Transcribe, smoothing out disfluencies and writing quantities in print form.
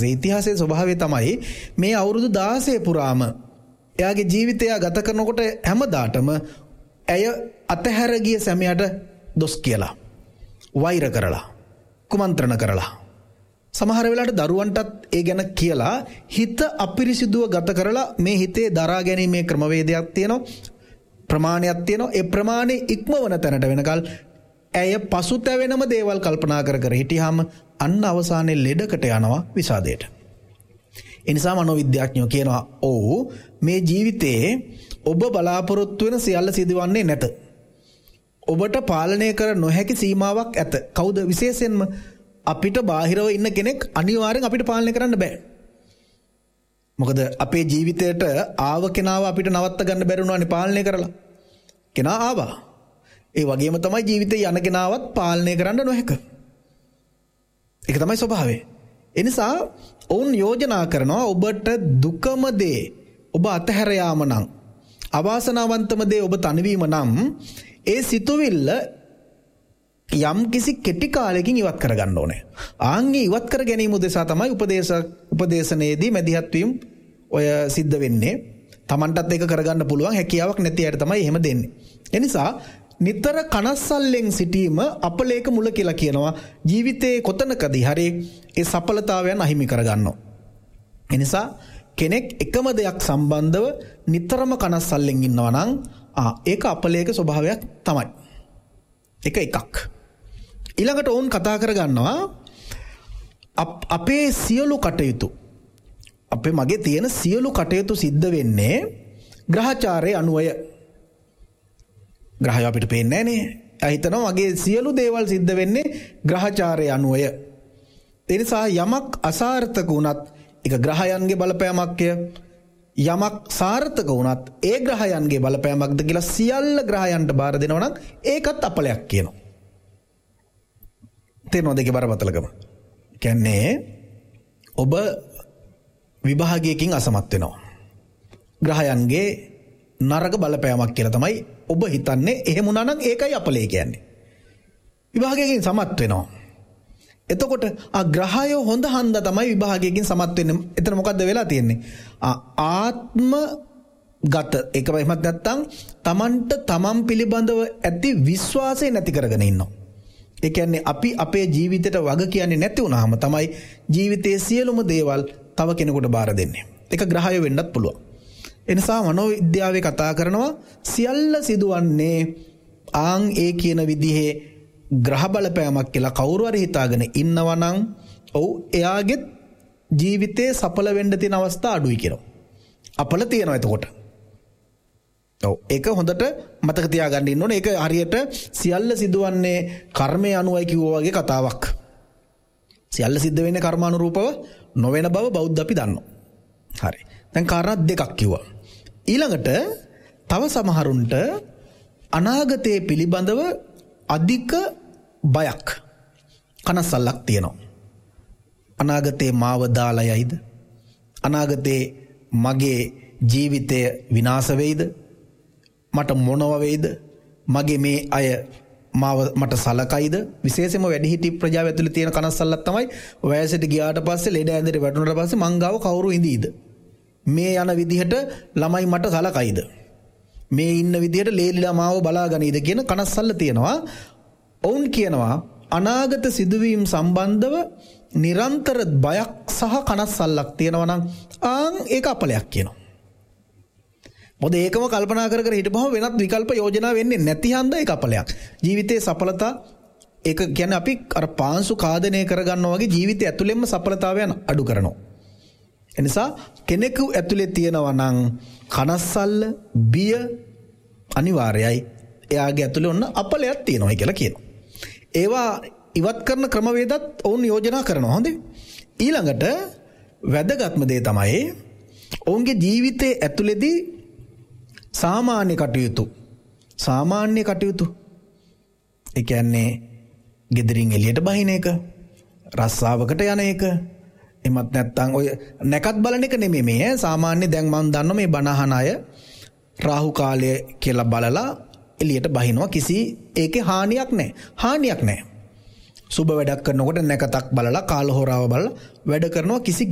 ඉතිහාසයේ ස්වභාවය තමයි මේ අවුරුදු 16 පුරාම එයාගේ ජීවිතය ගත කරනකොට හැමදාටම ඇය අතහැර ගිය සැමියාට දොස් කියලා, වෛර කරලා, කුමන්ත්‍රණ කරලා, සමහර වෙලාවට දරුවන්ටත් ඒ ගැන කියලා හිත අපිරිසිදුව ගත කරලා මේ හිතේ දරා ගැනීමේ ක්‍රමවේදයක් තියෙනවා, ප්‍රමාණයක් තියෙනවා. ඒ ප්‍රමාණය ඉක්මවන තැනට වෙනකල් ඇය පසුතැවෙනම දේවල් කල්පනා කර කර හිටියාම අන්න අවසානයේ ලෙඩකට යනවා, විසාදයට. ඒ නිසා මනෝවිද්‍යාඥයෝ කියනවා ඔව් මේ ජීවිතයේ ඔබ බලාපොරොත්තු වෙන සියල්ල සිදුවන්නේ නැත. ඔබට පාලනය කර නොහැකි සීමාවක් ඇත. කවුද? විශේෂයෙන්ම අපිට බාහිරව ඉන්න කෙනෙක් අනිවාර්යෙන් අපිට පාලනය කරන්න බෑ. මොකද අපේ ජීවිතයට ආව කෙනාව අපිට නවත්ත ගන්න බැරි වුණානේ පාලනය කරලා. කෙනා ආවා. ඒ වගේම තමයි ජීවිතේ යන කෙනාවත් පාලනය කරන්න නොහැක. ඒක තමයි ස්වභාවය. ඒ නිසා ඔවුන් යෝජනා කරනවා ඔබට දුකම දේ ඔබ අතහැර යාම නම්, අවාසනාවන්තම දේ ඔබ තනිවීම නම් ඒ සිතුවිල්ල යම් කිසි කෙටි කාලයකින් ඉවත් කරගන්න ඕනේ. ආන්ගේ ඉවත් කර ගැනීම උදෙසා තමයි උපදේශනයේදී මැදිහත් වීම ඔය සිද්ධ වෙන්නේ. Tamanටත් ඒක කරගන්න පුළුවන් හැකියාවක් නැති අයට තමයි එහෙම දෙන්නේ. ඒ නිසා නිතර කනස්සල්ලෙන් සිටීම අපලේක මුල කියලා කියනවා. ජීවිතයේ කොතනකදී හරි ඒ සඵලතාවයන් අහිමි කරගන්නවා. ඒ නිසා කෙනෙක් එකම දෙයක් සම්බන්ධව නිතරම කනස්සල්ලෙන් ඉන්නවා නම් ඒක අපලේක ස්වභාවයක් තමයි. එක එකක්. ඊළඟට ඕන් කතා කරගන්නවා අපේ සියලු කටයුතු, මගේ තියෙන සියලු කටයුතු සිද්ධ වෙන්නේ ග්‍රහචාරයේ අනුවය. ග්‍රහය අපිට පේන්නේ නැහනේ. හිතනවා මගේ සියලු දේවල් සිද්ධ වෙන්නේ ග්‍රහචාරයේ අනුවය. ඒ නිසා යමක් අසාර්ථක වුණත් ඒක ග්‍රහයන්ගේ බලපෑමක්ය. යමක් සාර්ථක වුණත් ඒ ග්‍රහයන්ගේ බලපෑමක්ද කියලා සියල්ල ග්‍රහයන්ට බාර දෙනවා නම් ඒකත් අපලයක් කියනවා. තේරෙනවද ඒකේ බරපතලකම? කියන්නේ ඔබ විභාගයකින් අසමත් වෙනවා. ග්‍රහයන්ගේ නරක බලපෑමක් කියලා තමයි ඔබ හිතන්නේ. එහෙම වුණා නම් ඒකයි අපලේ කියන්නේ. විභාගයකින් සමත් වෙනවා. එතකොට ග්‍රහය හොඳ හන්ද තමයි විභාගයකින් සමත් වෙන්නේ. එතන මොකද්ද වෙලා තියෙන්නේ? ආත්ම ගත ඒක එහෙමත් නැත්නම් Tamanට Taman පිළිබඳව ඇති විශ්වාසය නැති කරගෙන ඉන්නවා. ඒ කියන්නේ අපි අපේ ජීවිතයට වග කියන්නේ නැති වුනහම තමයි ජීවිතයේ සියලුම දේවල් තව කෙනෙකුට බාර දෙන්නේ. ඒක ග්‍රහය වෙන්නත් පුළුවන්. ඒ නිසා මනෝවිද්‍යාවේ කතා කරනවා සියල්ල සිදුවන්නේ ඒ කියන විදිහේ ග්‍රහ බලපෑමක් කියලා කවුරු හරි හිතාගෙන ඉන්නවා නම් එයාගේ ජීවිතේ සඵල වෙන්න තියෙන අවස්ථා අඩුයි කියනවා. අපල තියෙනවා එතකොට. ඒක හොඳට මතක තියාගන්න ඉන්න ඕනේ. ඒක හරියට සියල්ල සිදුවන්නේ කර්මයේ අනුවයි කිව්වා වගේ කතාවක්. සියල්ල සිද්ධ වෙන්නේ කර්මානුරූපව නොවන බව බෞද්ධ අපි දන්නවා. හරි. දැන් කාරණා දෙකක් කිව්වා. ඊළඟට තව සමහරුන්ට අනාගතයේ පිළිබඳව අධික බයක්, කනස්සල්ලක් තියෙනවා. අනාගතේ මාව දාලා යයිද? අනාගතේ මගේ ජීවිතය විනාශ වෙයිද? මට මොනව වෙයිද? මගේ මේ අය මට සලකයිද? විශේෂයෙන්ම වැඩිහිටි ප්‍රජාව ඇතුළේ තියෙන කනස්සල්ලක් තමයි වයසට ගියාට පස්සේ ලෙඩ ඇඳට වැටුණාට පස්සේ මං ගාව කවුරු ඉඳීද? මේ යන විදිහට ළමයි මට සලකයිද? මේ ඉන්න විදිහට ලේලිලා මාව බලාගනීද කියන කනස්සල්ල තියෙනවා. ඔවුන් කියනවා අනාගත සිදුවීම් සම්බන්ධව නිරන්තර බයක් සහ කනස්සල්ලක් තියෙනවා නම් ඒක අපලයක් කියනවා. මොකද ඒකම කල්පනා කර කර හිටපුවම වෙනත් විකල්ප යෝජනා වෙන්නේ නැති හන්ද ඒක අපලයක්. ජීවිතයේ සඵලතා ඒක කියන්නේ අපි අර පාංශු කාදනය කරගන්නවා වගේ ජීවිතය ඇතුළෙන්ම සඵලතාවයන් අඩු කරනවා. එනිසා කෙනෙකු ඇතුලේ තියෙනවා නම් කනස්සල්ල, බිය අනිවාර්යයි. එයාගේ ඇතුලේ ඔන්න අපලයක් තියෙනවා කියලා කියනවා. ඒවා ඉවත් කරන ක්‍රමවේදත් ඔවුන් යෝජනා කරනවා. හොඳේ. ඊළඟට වැදගත්ම දේ තමයි ඔවුන්ගේ ජීවිතයේ ඇතුලේදී සාමාන්‍ය කටයුතු. ඒ කියන්නේ ගෙදරින් එළියට බහින එක, රස්සාවකට යන එක, එමත් නැත්තම් ඔය නැකත් බලන එක නෙමෙයි මේ. සාමාන්‍ය දැන් මම දන්නවා මේ බණහන අය රාහු කාලය කියලා බලලා එළියට බහිනවා. කිසි ඒකේ හානියක් නැහැ. සුබ වැඩක් කරනකොට නැකතක් බලලා කාලහොරාව බලලා වැඩ කරනවා. කිසි